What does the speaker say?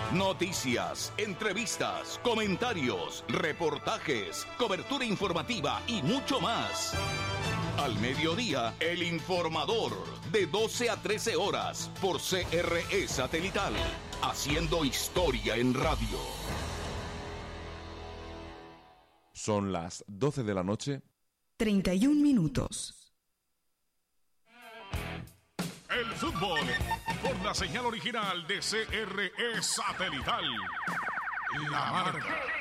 Noticias, entrevistas, comentarios, reportajes, cobertura informativa y mucho más. Al mediodía, El Informador, de 12 a 13 horas, por CRE Satelital, haciendo historia en radio. Son las 12 de la noche. 31 minutos. El fútbol, por la señal original de CRE Satelital. La Marca.